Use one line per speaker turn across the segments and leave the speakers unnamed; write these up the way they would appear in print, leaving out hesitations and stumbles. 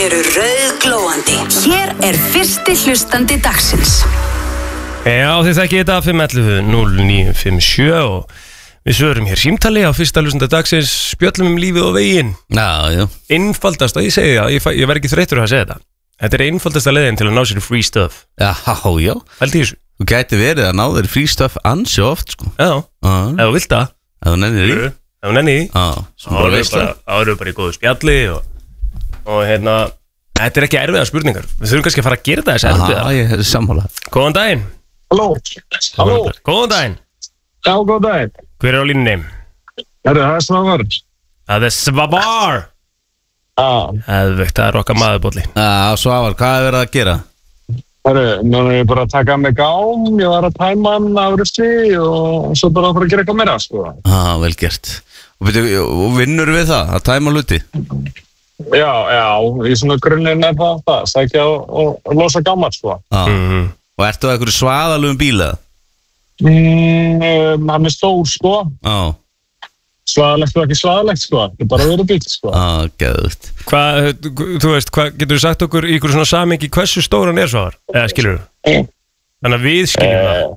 eru rauðglóandi. Hér fyrsti hlustandi dagsins.
Já, þið þekkið þetta 511-0957 og við svörum hér símtali á fyrsta hlustandi dagsins, spjöllum lífið og veginn.
Já.
Einfaldast, og ég segi það, ég verð ekki þreyttur að segja þetta. Þetta einfaldasta leiðin til að ná sér free stuff.
Já.
Hældi þessu.
Þú gæti verið að ná þér free stuff ansi oft, sko.
Já, ef þú vilt það.
Ef þú nennir því.
Ef þú nennir því.
Já,
árum bara í góðu spjalli og hérna, þetta ekki erfiða spurningar. Við þurfum kannski að fara að gera þetta þessi erfiða.
Já, ég er sammála.
Góðan daginn.
Halló.
Góðan daginn.
Já, góðan daginn.
Hver á línunni?
Það Svavar.
Það Svavar. Það okkar maðurbólli.
Já, Svavar, hvað verið að gera?
Nú ég bara að taka mig gám, ég var að tæma hann af rusli og svo bara að fara að gera eitthvað meira, sko.
Vel gert. Og vinnur við það, að tæma hluti?
Já, í svona grunninn það, sækja og losa gámar, sko.
Og ertu á einhverju svaðalugum bíl eða?
Hann stór, sko. Svaðalegt og ekki svaðalegt, sko. Það bara verið bíl, sko.
Geðugt.
Þú veist, hvað getur þú sagt okkur í ykkur svona samingi hversu stóran Svavar? Eða skilur þú? Þannig að við skiljum það.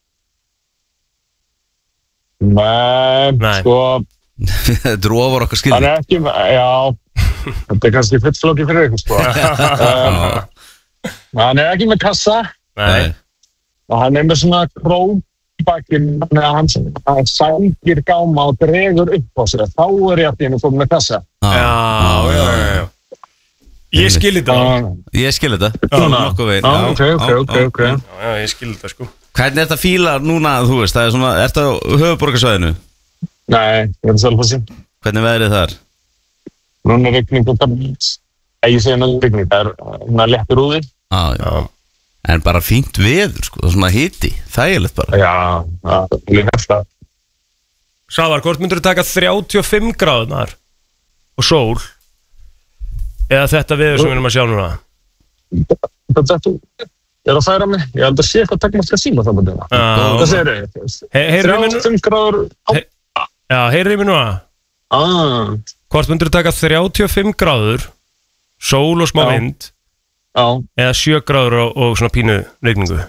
Nei, sko.
Þetta ofar okkar skilur.
Hann ekki, já. Þetta kannski fullflókið fyrir ykkur, sko. Hann ekki með kassa.
Nei.
Og hann með svona krókbakinn, þannig að hann sækir gáma og dregur upp á sig. Þá ég allt í hennu komið með kassa.
Já. Ég skil þetta.
Ég skil þetta.
Nokkuð veginn. Ok.
Já, ég skil þetta, sko.
Hvernig er þetta fíla núna, þú veist, það svona, er þetta á höfuðborgarsvæðinu?
Nei, ég er Selfossi.
Hvernig veðrið þar?
Núna rigning og ég segi náttúrulega rigning, það léttur úði.
Já. En bara fínt veður, sko, það er svona hiti, þægilegt bara.
Já, það er líka hefða.
Svavar, hvort myndur þú taka 35 gráðunar og sól eða þetta veður sem við erum að sjá núna?
Þetta að færa mig, ég held að sé eitthvað takmarka síma það búin. Það segir ég. 35 gráður.
Já, heyrðu mig núna. Hvort myndur þú taka 35 gráður, sól og smá vind eða 7 gráður og svona pínu regningu?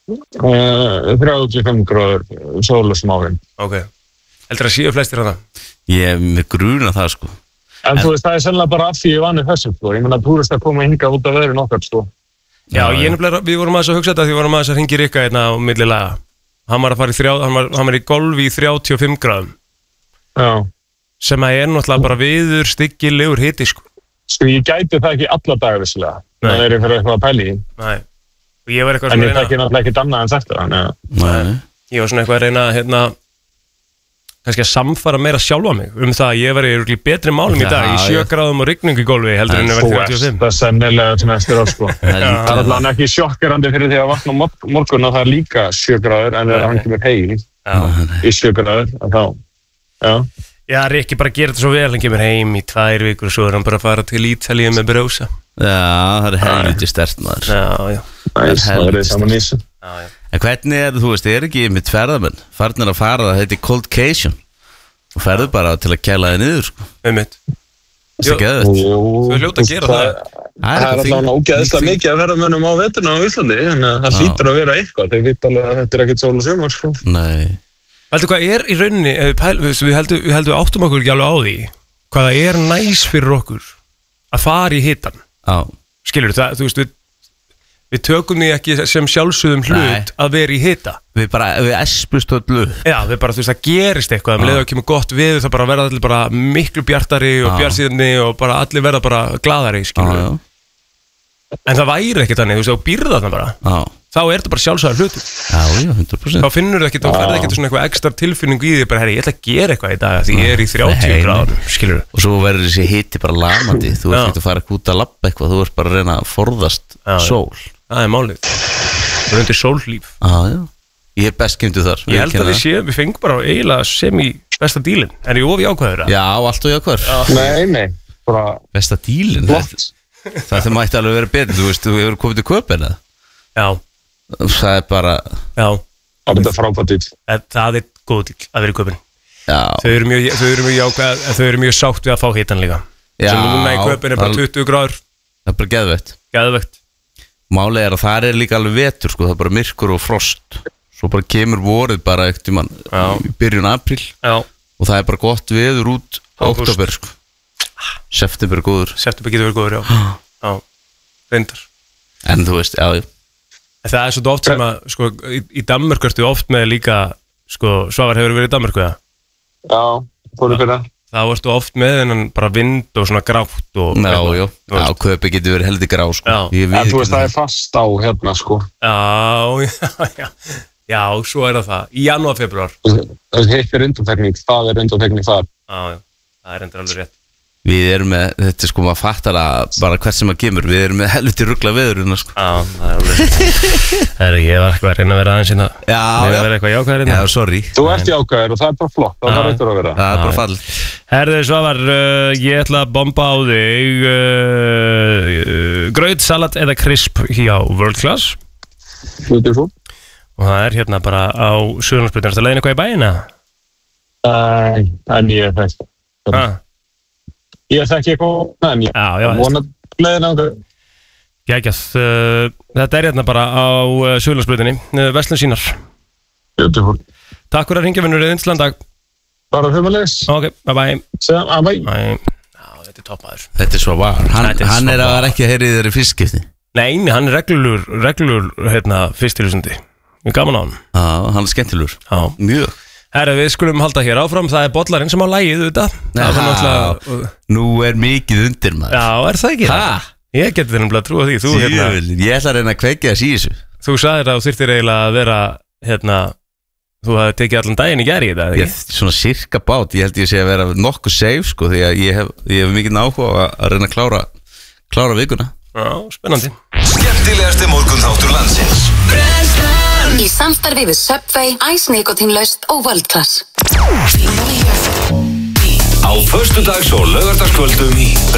35 gráður, sól og smá vind.
Ok. Heldur að séu flestir hana?
Ég með gruna það, sko.
En þú veist, það er sennilega bara af því ég vanið þessu, sko. Ég menna að túrist að koma hingað út af veðrið nokkar, sko.
Já, við vorum aðeins að hugsa þetta því við vorum aðeins að hringi Rikka hérna á milli laga. Hann var að fara hann var í golfi í 35 gráðum.
Já.
Sem að náttúrulega bara viður styggilegur hiti, sko.
Sko, ég gæti það ekki alla dagar, vissilega. Það er fyrir eitthvað að pæli í.
Nei. Og ég var eitthvað
svona að reyna... En ég þekki náttúrulega ekkert annað en sagt það,
Nei.
Ég var svona eitthvað að reyna, kannski að samfara meira sjálfa mig það að ég var í betri málum í dag í 7 gráðum og rigningu í golfi heldur en að vera 35.
Það er sennilega sem eftir á, sko. Það er allavega ekki sjokkerandi fyrir því að vakna morgun og það er líka 7 gráður en það kemur heim í 7 gráður, Já,
Rikki bara gerir þetta svo vel, hann kemur heim í 2 vikur og svo hann bara að fara til Ítalíu með brósa.
Já, það er helviti sterkt, maður.
Já.
Það er saman í þessu.
En hvernig þú veist, ekki með ferðamenn farnir að fara, það heiti coldcation og ferðu bara til að kæla þig niður, sko.
Einmitt.
Það er geðvægt.
Þú hljóta að gera það.
Það er alltaf ógeðslega mikið að ferðamönnum á veturna á Íslandi, en það hlýtur að vera eitthvað. Þeir vita alveg að þetta er ekkert sól og sumar, sko.
Nei.
Veldu hvað í rauninni, við heldum áttum okkur ekki alveg á því, hvaða næs fyrir okkur að fara í hitan. Skilur það, þú veist, við tökum því ekki sem sjálfsögðum hlut að vera í hita.
Við espust öllu.
Já, við bara, þú veist, það gerist eitthvað, leður að kemur gott við, það bara verða allir bara miklu bjartari og bjartsýðni og bara allir verða bara gladari, skilur. En það væri ekkert þannig, þú veist, þú býrða þarna bara. Þá er þetta bara sjálfsagður hlutur.
Já, 100%.
Þá finnur þú ekkert, þá ferði ekkert svona eitthvað ekstra tilfinningu í því, bara, herri, ég ætla að gera eitthvað í dag því ég er í 30 gráðum, skilur.
Og svo verður þessi hiti bara lamandi, þú ert ekkert að fara út að labba eitthvað, þú ert bara að reyna að forðast sól.
Það er málið. Það er undir sólhlíf.
Já. Ég er best kemdu þar.
Ég held að við fengum bara eiginlega sem í besta dílinn. Er ég of jákvæður?
Já, allt of jákvæður.
Nei, bara...
Besta dílinn? Það mætti alveg vera betur, þú veist, þú hefur komið til Köpen eða?
Já.
Það er bara...
Já.
Það er frábært díl.
Það er góð díl að vera í Köpen.
Já.
Þau eru mjög jákvæð, þau eru mjög sátt við að fá hitan líka. Sem núna í Köpen er bara 20 gráður.
Það er bara
geðveikt.
Málið er að það er líka alveg vetur sko, það er bara myrkur og frost. Svo bara kemur vorið bara ekkert í byrjun apríl.
Já.
Og það er bara gott veður út október sko. September er góður.
September getur verið góður, já. Reyndar.
En þú veist, já.
Það er svolítið oft sem að, sko, í Danmörku ertu oft með líka, sko, Svavar hefur verið í Danmörku, eða?
Já, fórum fyrir það.
Það varstu oft með hennan bara vind og svona grátt og...
Já, Köpi getur verið heldur grá, sko.
En þú veist, það er fast á hérna, sko.
Já, svo er það. Í janúar, februar.
Það heitir undantekning, það er undantekning þar.
Já, það er endur alveg rétt.
Við erum með, þetta er sko, maður fattar að bara hvert sem maður kemur, við erum með helviti ruggla veðurinn, sko.
Já, það er alveg. Ég var eitthvað að reyna að vera aðeins hérna.
Já.
Ég var eitthvað jákvæður hérna.
Já, sorry.
Þú ert jákvæður og það er bara flott, það er eitthvað að vera.
Það er bara fall.
Herðu, Svavar, ég ætla að bomba á þig graut, salat eða krisp hjá World Class.
Beautiful.
Og það er hérna bara á Suðurlandsbrautinni. Ertu að leiðin eitthvað í bæina?
En ég er þekkt. Ég þekki eitthvað, en ég vonað leiðin á það.
Gægjað. Þetta er hérna bara á Suðurlandsbrautinni. Verslun sínar.
Beautiful.
Takk fyrir að hringja, vinnur, dag.
Bara humalegis.
Ok, bye.
Bye.
Já, þetta er toppmaður.
Þetta er svo var. Hann er að ekki að heyri þér í fyrstskipti.
Nei, hann er reglur hérna, fyrstilhusandi. Við gaman á hann.
Já, hann er skemmtilegur.
Já.
Mjög.
Herra, við skulum halda hér áfram. Það er bollarinn sem á lagið, þetta.
Nú er mikið undir, maður.
Já, er það ekki? Ég geti þennan að trúa því.
Ég ætla að reyna að kveikja þess í þessu.
Þú sagðir að þú þyrftir eiginlega að vera, hérna, þú hafði tekið allan daginn í gær í þetta, ekki?
Svona cirka bát. Ég held ég sé að vera nokkuð safe, sko, því að ég hef mikið áhuga að reyna að klára vikuna.
Já, spennandi.
Skemmtilegasti morgunþáttur landsins.
Í samstarfi við Subway, Ice Nikotinlaust og World Class.
Á föstudags- og laugardagskvöldum